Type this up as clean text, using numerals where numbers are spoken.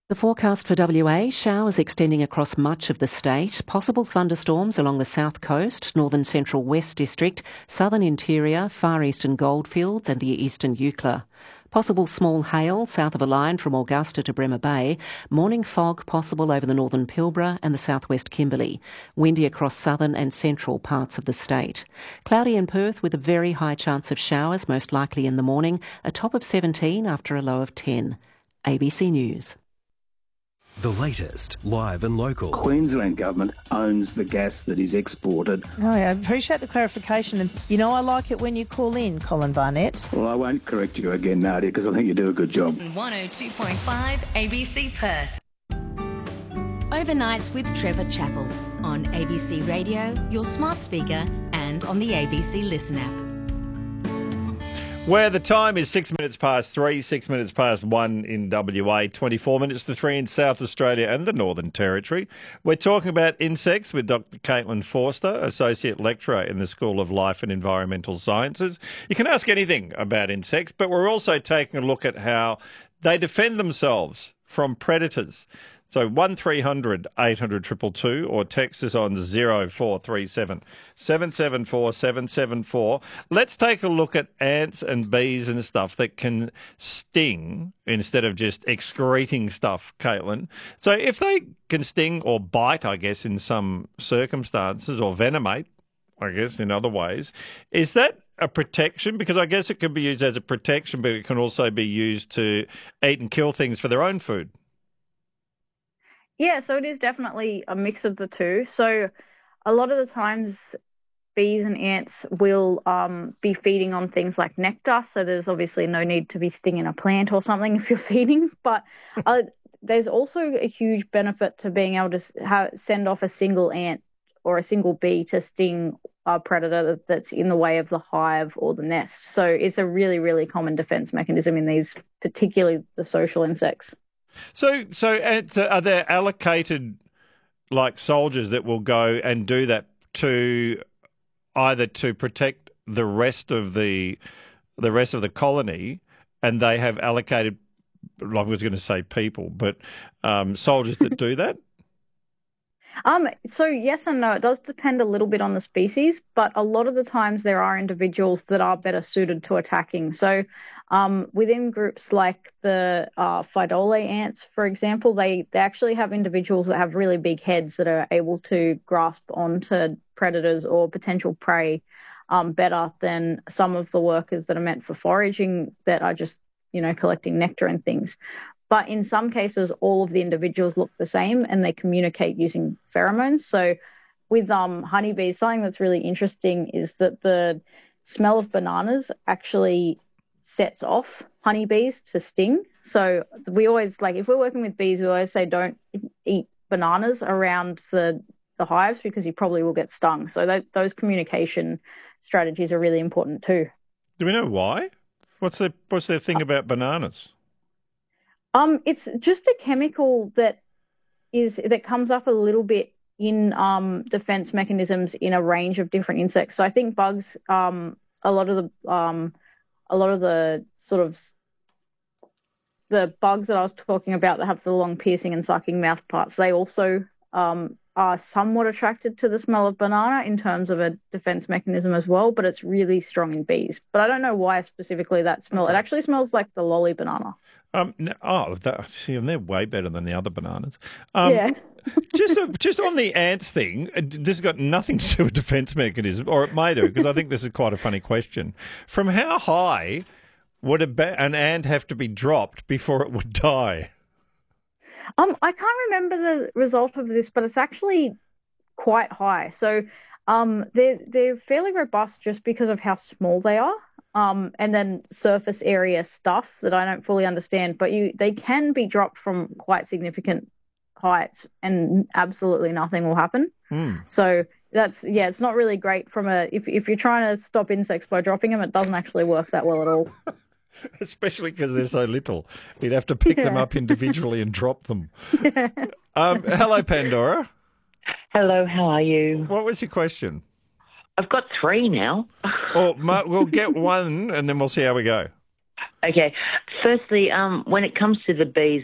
The forecast for WA, showers extending across much of the state, possible thunderstorms along the south coast, northern central west district, southern interior, far eastern goldfields and the eastern Eucla. Possible small hail south of a line from Augusta to Bremer Bay. Morning fog possible over the northern Pilbara and the southwest Kimberley. Windy across southern and central parts of the state. Cloudy in Perth with a very high chance of showers, most likely in the morning. A top of 17 after a low of 10. ABC News. The latest, live and local. Queensland Government owns the gas that is exported. Oh, I appreciate the clarification. And, I like it when you call in, Colin Barnett. Well, I won't correct you again, Nadia, because I think you do a good job. 102.5 ABC Perth. Overnights with Trevor Chappell on ABC Radio, your smart speaker, and on the ABC Listen app. Where the time is 6 minutes past 3, 6 minutes past 1 in WA, 24 minutes to 3 in South Australia and the Northern Territory. We're talking about insects with Dr. Caitlin Forster, Associate Lecturer in the School of Life and Environmental Sciences. You can ask anything about insects, but we're also taking a look at how they defend themselves from predators. So 1300 800 222 or text us on 0437 774 774. Let's take a look at ants and bees and stuff that can sting instead of just excreting stuff, Caitlin. So if they can sting or bite, I guess, in some circumstances, or venomate, I guess, in other ways, is that a protection? Because I guess it could be used as a protection, but it can also be used to eat and kill things for their own food. Yeah, so it is definitely a mix of the two. So a lot of the times bees and ants will be feeding on things like nectar. So there's obviously no need to be stinging a plant or something if you're feeding. But there's also a huge benefit to being able to send off a single ant or a single bee to sting a predator that's in the way of the hive or the nest. So it's a really, really common defense mechanism in these, particularly the social insects. So ants, are there allocated like soldiers that will go and do that to either to protect the rest of the colony, and they have allocated, I was going to say people, but soldiers that do that? So yes and no. It does depend a little bit on the species, but a lot of the times there are individuals that are better suited to attacking. So within groups like the Phydola ants, for example, they actually have individuals that have really big heads that are able to grasp onto predators or potential prey better than some of the workers that are meant for foraging that are just, collecting nectar and things. But in some cases, all of the individuals look the same and they communicate using pheromones. So with honeybees, something that's really interesting is that the smell of bananas actually sets off honeybees to sting. So we always, if we're working with bees, we always say don't eat bananas around the hives because you probably will get stung. So those communication strategies are really important too. Do we know why? What's their thing about bananas? It's just a chemical that comes up a little bit in defense mechanisms in a range of different insects. So I think bugs, a lot of the sort of the bugs that I was talking about that have the long piercing and sucking mouth parts, they also are somewhat attracted to the smell of banana in terms of a defense mechanism as well, but it's really strong in bees. But I don't know why specifically that smell. Okay. It actually smells like the lolly banana. And they're way better than the other bananas. Yes. just on the ants thing, this has got nothing to do with defense mechanism, or it may do, because I think this is quite a funny question. From how high would an ant have to be dropped before it would die? I can't remember the result of this, but it's actually quite high. So they're fairly robust just because of how small they are. And then surface area stuff that I don't fully understand, but they can be dropped from quite significant heights and absolutely nothing will happen. So it's not really great if you're trying to stop insects by dropping them, it doesn't actually work that well at all. Especially because they're so little. You'd have to pick them up individually and drop them. Yeah. Hello, Pandora. Hello, how are you? What was your question? I've got 3 now. We'll get one and then we'll see how we go. Okay. Firstly, when it comes to the bees